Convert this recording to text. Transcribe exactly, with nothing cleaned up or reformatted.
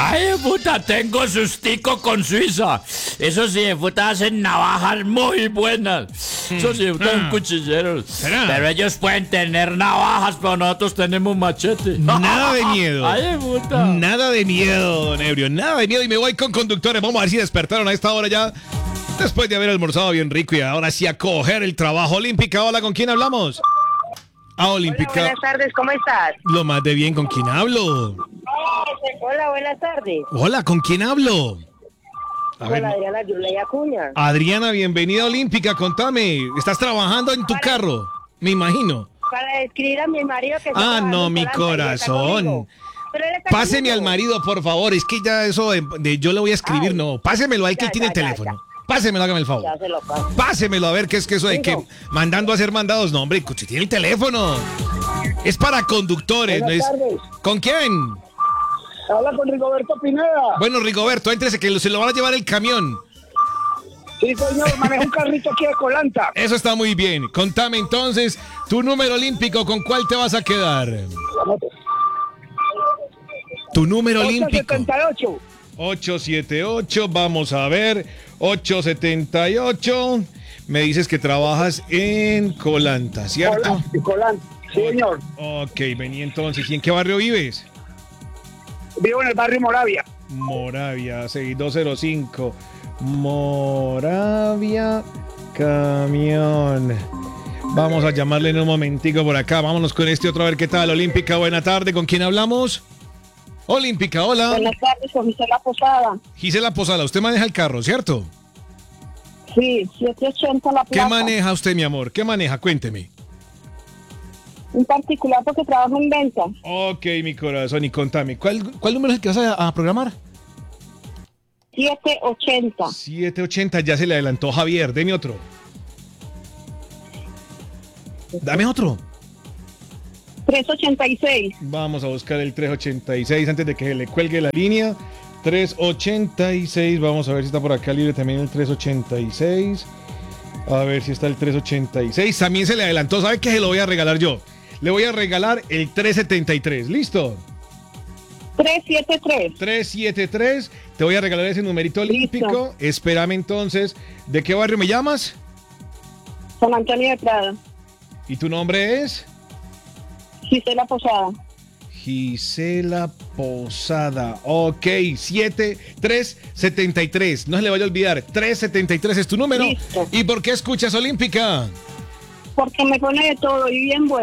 Ay, puta, tengo sustico con Suiza. Eso sí, puta, hacen navajas muy buenas. Eso sí, puta, son cuchilleros. ¿Será? Pero ellos pueden tener navajas, pero nosotros tenemos machete. Nada de miedo. Ay, puta. Nada de miedo, don Ebrio. Nada de miedo. Y me voy con conductores. Vamos a ver si despertaron a esta hora ya. Después de haber almorzado bien rico y ahora sí a coger el trabajo. Olímpica, hola, ¿con quién hablamos? Ah, Olímpica. Hola, buenas tardes, ¿cómo estás? Lo más de bien, ¿con quién hablo? Hola, buenas tardes. Hola, ¿con quién hablo? A ver, Hola, Adriana Yuley Acuña. Adriana, bienvenida a Olímpica, contame. ¿Estás trabajando en tu Para- carro? Me imagino. Para describir a mi marido que está Ah, trabajando no, en mi Holanda y está corazón. conmigo. Pero él está Páseme conmigo. al marido, por favor. Es que ya eso de, de yo le voy a escribir, Ay. no. Pásemelo ahí que Ya, él tiene ya, el ya, teléfono. Pásemelo, hágame el favor. Ya se lo paso. Pásemelo a ver qué es que eso de que Digo. mandando a hacer mandados. No, hombre, si tiene el teléfono. Es para conductores, ¿no es? Buenas tardes. ¿Con quién? Habla con Rigoberto Pineda. Bueno, Rigoberto, éntrese que se lo van a llevar el camión. Sí, señor, manejo un carrito aquí de Colanta. Eso está muy bien. Contame entonces, tu número olímpico, ¿con cuál te vas a quedar? Tu número olímpico. setenta y ocho. ocho siete ocho, vamos a ver. ocho setenta y ocho. Me dices que trabajas en Colanta, ¿cierto? Colanta, Colanta. Sí, señor. Ok, vení entonces. ¿Y en qué barrio vives? Vivo en el barrio Moravia. Moravia, seis dos cero cinco. Moravia, camión. Vamos a llamarle en un momentico por acá. Vámonos con este otro a ver qué tal. Olímpica, buena tarde. ¿Con quién hablamos? Olímpica, hola. Buenas tardes, con Gisela Posada. Gisela Posada, usted maneja el carro, ¿cierto? Sí, setecientos ochenta la ¿Qué plaza. maneja usted, mi amor? ¿Qué maneja? Cuénteme. Un particular porque trabajo en venta. Ok, mi corazón, y contame. ¿Cuál, cuál número es el que vas a, a programar? setecientos ochenta. siete ochenta, ya se le adelantó Javier. Deme otro. Dame otro. trescientos ochenta y seis. Vamos a buscar el trescientos ochenta y seis antes de que se le cuelgue la línea. trescientos ochenta y seis, vamos a ver si está por acá libre también el trescientos ochenta y seis. A ver si está el trescientos ochenta y seis. También se le adelantó. ¿Sabe qué? Se lo voy a regalar yo. Le voy a regalar el trescientos setenta y tres. ¿Listo? trescientos setenta y tres. trescientos setenta y tres. Te voy a regalar ese numerito olímpico. Listo. Espérame entonces. ¿De qué barrio me llamas? San Antonio de Prada. ¿Y tu nombre es? Gisela Posada. Gisela Posada. Ok, siete tres setenta y tres. No se le vaya a olvidar. trescientos setenta y tres es tu número. Listo. ¿Y por qué escuchas Olímpica? Porque me pone de todo y bien bueno.